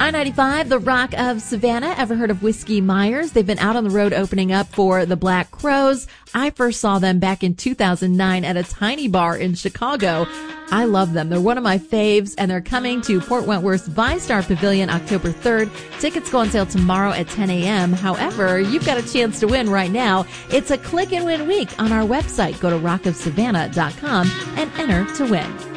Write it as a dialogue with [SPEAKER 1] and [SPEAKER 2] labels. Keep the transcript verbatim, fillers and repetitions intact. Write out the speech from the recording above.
[SPEAKER 1] I ninety-five, the Rock of Savannah. Ever heard of Whiskey Myers? They've been out on the road opening up for the Black Crowes. I first saw them back in two thousand nine at a tiny bar in Chicago. I love them. They're one of my faves, and they're coming to Port Wentworth's ViStar Pavilion October third. Tickets go on sale tomorrow at ten a.m. However, you've got a chance to win right now. It's a click and win week on our website. Go to rock of savannah dot com and enter to win.